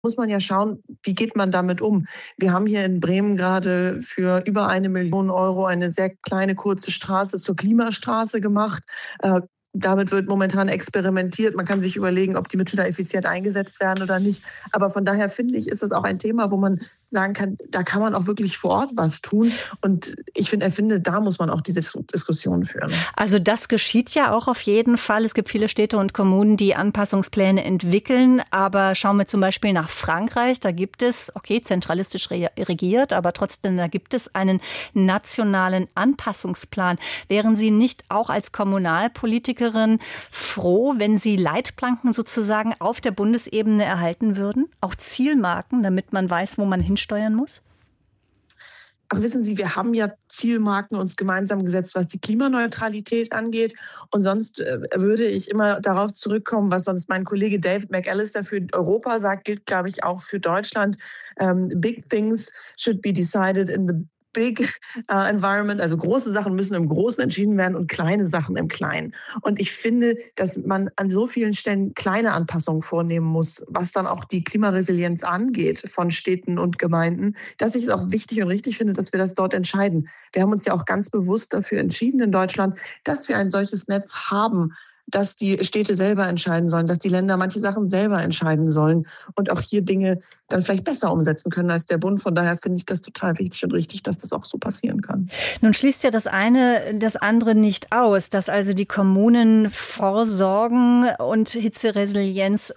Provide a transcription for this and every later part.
muss man ja schauen, wie geht man damit um. Wir haben hier in Bremen gerade für über 1 Million Euro eine sehr kleine, kurze Straße zur Klimastraße gemacht. Damit wird momentan experimentiert. Man kann sich überlegen, ob die Mittel da effizient eingesetzt werden oder nicht. Aber von daher finde ich, ist das auch ein Thema, wo man sagen kann, da kann man auch wirklich vor Ort was tun. Und ich finde, da muss man auch diese Diskussion führen. Also das geschieht ja auch auf jeden Fall. Es gibt viele Städte und Kommunen, die Anpassungspläne entwickeln. Aber schauen wir zum Beispiel nach Frankreich. Da gibt es, zentralistisch regiert, aber trotzdem, da gibt es einen nationalen Anpassungsplan. Wären Sie nicht auch als Kommunalpolitikerin froh, wenn Sie Leitplanken sozusagen auf der Bundesebene erhalten würden? Auch Zielmarken, damit man weiß, wo man hinsteuern muss? Aber wissen Sie, wir haben ja Zielmarken uns gemeinsam gesetzt, was die Klimaneutralität angeht. Und sonst würde ich immer darauf zurückkommen, was sonst mein Kollege David McAllister für Europa sagt, gilt, glaube ich, auch für Deutschland. Big things should be decided in the big environment, also große Sachen müssen im Großen entschieden werden und kleine Sachen im Kleinen. Und ich finde, dass man an so vielen Stellen kleine Anpassungen vornehmen muss, was dann auch die Klimaresilienz angeht von Städten und Gemeinden, dass ich es auch wichtig und richtig finde, dass wir das dort entscheiden. Wir haben uns ja auch ganz bewusst dafür entschieden in Deutschland, dass wir ein solches Netz haben, dass die Städte selber entscheiden sollen, dass die Länder manche Sachen selber entscheiden sollen und auch hier Dinge dann vielleicht besser umsetzen können als der Bund. Von daher finde ich das total wichtig und richtig, dass das auch so passieren kann. Nun schließt ja das eine das andere nicht aus, dass also die Kommunen vorsorgen und Hitzeresilienz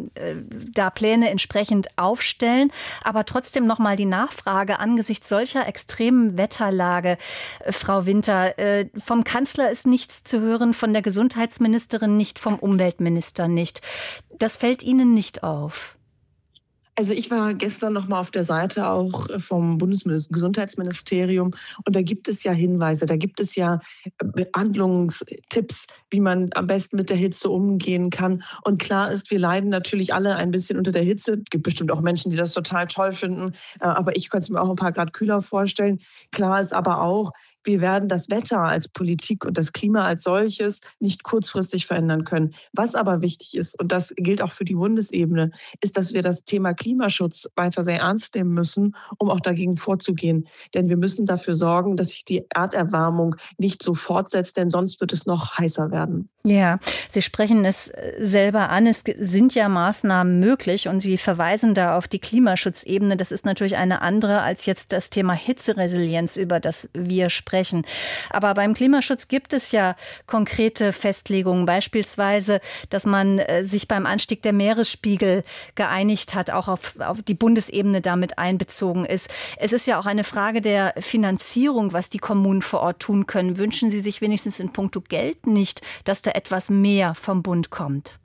da Pläne entsprechend aufstellen. Aber trotzdem nochmal die Nachfrage angesichts solcher extremen Wetterlage, Frau Winter, vom Kanzler ist nichts zu hören, von der Gesundheitsministerin nicht, vom Umweltminister nicht. Das fällt Ihnen nicht auf? Also ich war gestern noch mal auf der Seite auch vom Bundesgesundheitsministerium und da gibt es ja Hinweise, da gibt es ja Behandlungstipps, wie man am besten mit der Hitze umgehen kann. Und klar ist, wir leiden natürlich alle ein bisschen unter der Hitze. Es gibt bestimmt auch Menschen, die das total toll finden, aber ich könnte es mir auch ein paar Grad kühler vorstellen. Klar ist aber auch, wir werden das Wetter als Politik und das Klima als solches nicht kurzfristig verändern können. Was aber wichtig ist, und das gilt auch für die Bundesebene, ist, dass wir das Thema Klimaschutz weiter sehr ernst nehmen müssen, um auch dagegen vorzugehen. Denn wir müssen dafür sorgen, dass sich die Erderwärmung nicht so fortsetzt, denn sonst wird es noch heißer werden. Ja, Sie sprechen es selber an. Es sind ja Maßnahmen möglich und Sie verweisen da auf die Klimaschutzebene. Das ist natürlich eine andere als jetzt das Thema Hitzeresilienz, über das wir sprechen. Aber beim Klimaschutz gibt es ja konkrete Festlegungen, beispielsweise, dass man sich beim Anstieg der Meeresspiegel geeinigt hat, auch auf die Bundesebene damit einbezogen ist. Es ist ja auch eine Frage der Finanzierung, was die Kommunen vor Ort tun können. Wünschen Sie sich wenigstens in puncto Geld nicht, dass da etwas mehr vom Bund kommt?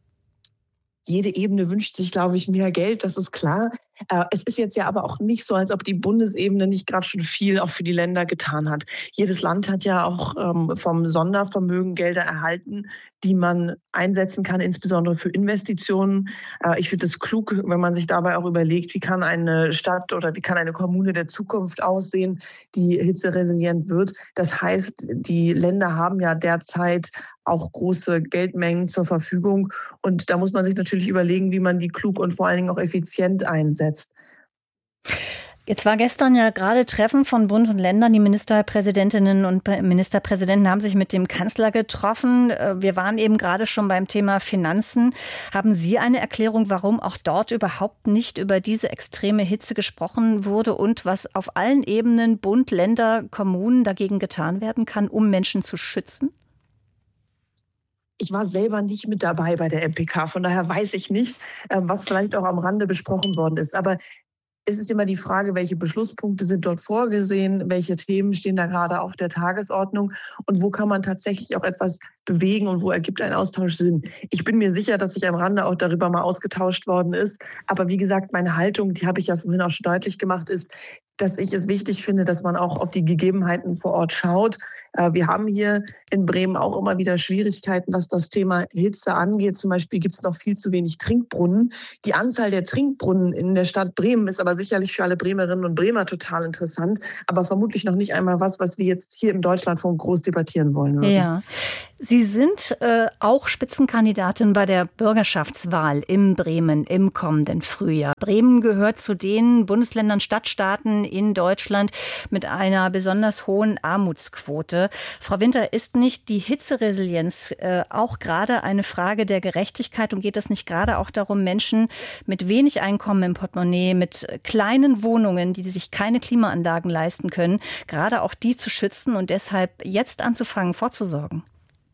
Jede Ebene wünscht sich, glaube ich, mehr Geld, das ist klar. Es ist jetzt ja aber auch nicht so, als ob die Bundesebene nicht gerade schon viel auch für die Länder getan hat. Jedes Land hat ja auch vom Sondervermögen Gelder erhalten, die man einsetzen kann, insbesondere für Investitionen. Ich finde es klug, wenn man sich dabei auch überlegt, wie kann eine Stadt oder wie kann eine Kommune der Zukunft aussehen, die hitzeresilient wird. Das heißt, die Länder haben ja derzeit auch große Geldmengen zur Verfügung. Und da muss man sich natürlich überlegen, wie man die klug und vor allen Dingen auch effizient einsetzt. Jetzt war gestern ja gerade Treffen von Bund und Ländern. Die Ministerpräsidentinnen und Ministerpräsidenten haben sich mit dem Kanzler getroffen. Wir waren eben gerade schon beim Thema Finanzen. Haben Sie eine Erklärung, warum auch dort überhaupt nicht über diese extreme Hitze gesprochen wurde und was auf allen Ebenen, Bund, Länder, Kommunen dagegen getan werden kann, um Menschen zu schützen? Ich war selber nicht mit dabei bei der MPK, von daher weiß ich nicht, was vielleicht auch am Rande besprochen worden ist. Aber es ist immer die Frage, welche Beschlusspunkte sind dort vorgesehen, welche Themen stehen da gerade auf der Tagesordnung und wo kann man tatsächlich auch etwas bewegen und wo ergibt ein Austausch Sinn. Ich bin mir sicher, dass sich am Rande auch darüber mal ausgetauscht worden ist. Aber wie gesagt, meine Haltung, die habe ich ja vorhin auch schon deutlich gemacht, ist, dass ich es wichtig finde, dass man auch auf die Gegebenheiten vor Ort schaut. Wir haben hier in Bremen auch immer wieder Schwierigkeiten, was das Thema Hitze angeht. Zum Beispiel gibt es noch viel zu wenig Trinkbrunnen. Die Anzahl der Trinkbrunnen in der Stadt Bremen ist aber sicherlich für alle Bremerinnen und Bremer total interessant, aber vermutlich noch nicht einmal was wir jetzt hier im Deutschlandfunk groß debattieren wollen würden. Ja. Sie sind auch Spitzenkandidatin bei der Bürgerschaftswahl in Bremen im kommenden Frühjahr. Bremen gehört zu den Bundesländern, Stadtstaaten in Deutschland mit einer besonders hohen Armutsquote. Frau Winter, ist nicht die Hitzeresilienz auch gerade eine Frage der Gerechtigkeit und geht es nicht gerade auch darum, Menschen mit wenig Einkommen im Portemonnaie, mit kleinen Wohnungen, die sich keine Klimaanlagen leisten können, gerade auch die zu schützen und deshalb jetzt anzufangen, vorzusorgen?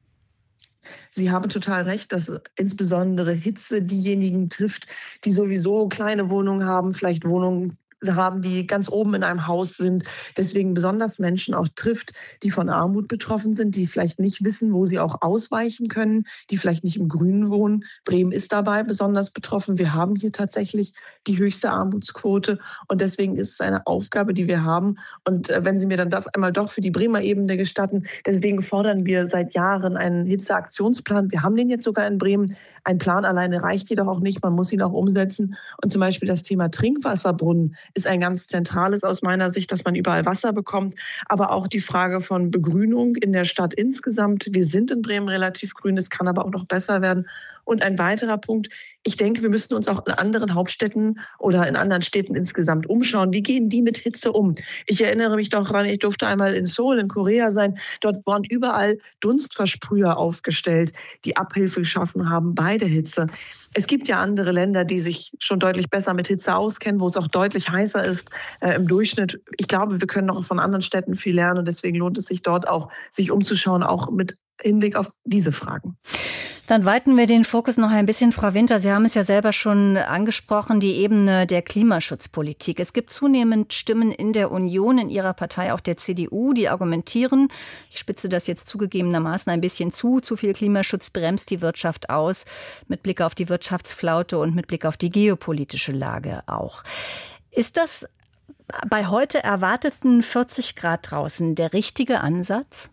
Sie haben total recht, dass insbesondere Hitze diejenigen trifft, die sowieso kleine Wohnungen haben, vielleicht Wohnungen haben, die ganz oben in einem Haus sind. Deswegen besonders Menschen auch trifft, die von Armut betroffen sind, die vielleicht nicht wissen, wo sie auch ausweichen können, die vielleicht nicht im Grünen wohnen. Bremen ist dabei besonders betroffen. Wir haben hier tatsächlich die höchste Armutsquote und deswegen ist es eine Aufgabe, die wir haben. Und wenn Sie mir dann das einmal doch für die Bremer Ebene gestatten, deswegen fordern wir seit Jahren einen Hitzeaktionsplan. Wir haben den jetzt sogar in Bremen. Ein Plan alleine reicht jedoch auch nicht. Man muss ihn auch umsetzen. Und zum Beispiel das Thema Trinkwasserbrunnen ist ein ganz zentrales aus meiner Sicht, dass man überall Wasser bekommt. Aber auch die Frage von Begrünung in der Stadt insgesamt. Wir sind in Bremen relativ grün, es kann aber auch noch besser werden. Und ein weiterer Punkt, ich denke, wir müssen uns auch in anderen Hauptstädten oder in anderen Städten insgesamt umschauen. Wie gehen die mit Hitze um? Ich erinnere mich doch daran, ich durfte einmal in Seoul in Korea sein. Dort waren überall Dunstversprüher aufgestellt, die Abhilfe geschaffen haben bei der Hitze. Es gibt ja andere Länder, die sich schon deutlich besser mit Hitze auskennen, wo es auch deutlich heißer ist im Durchschnitt. Ich glaube, wir können noch von anderen Städten viel lernen und deswegen lohnt es sich dort auch, sich umzuschauen, auch mit Hinblick auf diese Fragen. Dann weiten wir den Fokus noch ein bisschen, Frau Winter. Sie haben es ja selber schon angesprochen, die Ebene der Klimaschutzpolitik. Es gibt zunehmend Stimmen in der Union, in Ihrer Partei, auch der CDU, die argumentieren, ich spitze das jetzt zugegebenermaßen ein bisschen zu viel Klimaschutz bremst die Wirtschaft aus, mit Blick auf die Wirtschaftsflaute und mit Blick auf die geopolitische Lage auch. Ist das bei heute erwarteten 40 Grad draußen der richtige Ansatz?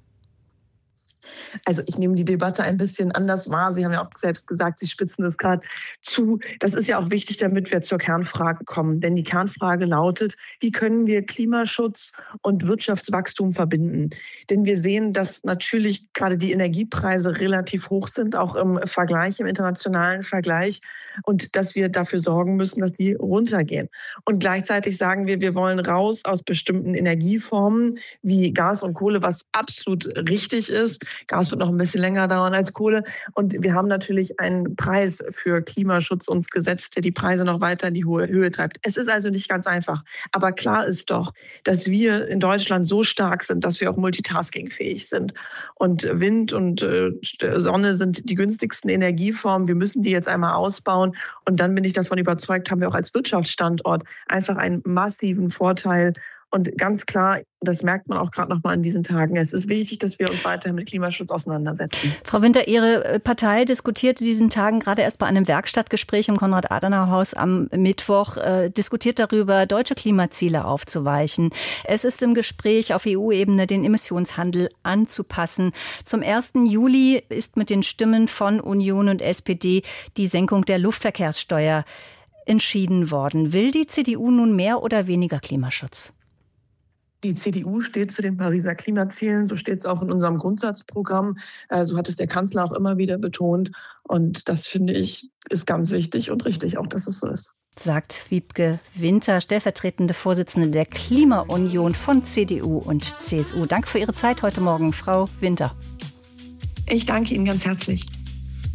Also ich nehme die Debatte ein bisschen anders wahr. Sie haben ja auch selbst gesagt, Sie spitzen es gerade zu. Das ist ja auch wichtig, damit wir zur Kernfrage kommen. Denn die Kernfrage lautet, wie können wir Klimaschutz und Wirtschaftswachstum verbinden? Denn wir sehen, dass natürlich gerade die Energiepreise relativ hoch sind, auch im Vergleich, im internationalen Vergleich. Und dass wir dafür sorgen müssen, dass die runtergehen. Und gleichzeitig sagen wir, wir wollen raus aus bestimmten Energieformen wie Gas und Kohle, was absolut richtig ist. Gas wird noch ein bisschen länger dauern als Kohle. Und wir haben natürlich einen Preis für Klimaschutz uns gesetzt, der die Preise noch weiter in die hohe Höhe treibt. Es ist also nicht ganz einfach. Aber klar ist doch, dass wir in Deutschland so stark sind, dass wir auch multitaskingfähig sind. Und Wind und Sonne sind die günstigsten Energieformen. Wir müssen die jetzt einmal ausbauen. Und dann bin ich davon überzeugt, haben wir auch als Wirtschaftsstandort einfach einen massiven Vorteil. Und ganz klar, das merkt man auch gerade noch mal in diesen Tagen, es ist wichtig, dass wir uns weiterhin mit Klimaschutz auseinandersetzen. Frau Winter, Ihre Partei diskutierte diesen Tagen gerade erst bei einem Werkstattgespräch im Konrad-Adenauer-Haus am Mittwoch, diskutiert darüber, deutsche Klimaziele aufzuweichen. Es ist im Gespräch auf EU-Ebene, den Emissionshandel anzupassen. Zum 1. Juli ist mit den Stimmen von Union und SPD die Senkung der Luftverkehrssteuer entschieden worden. Will die CDU nun mehr oder weniger Klimaschutz? Die CDU steht zu den Pariser Klimazielen, so steht es auch in unserem Grundsatzprogramm. So hat es der Kanzler auch immer wieder betont. Und das, finde ich, ist ganz wichtig und richtig, auch dass es so ist. Sagt Wiebke Winter, stellvertretende Vorsitzende der Klimaunion von CDU und CSU. Danke für Ihre Zeit heute Morgen, Frau Winter. Ich danke Ihnen ganz herzlich.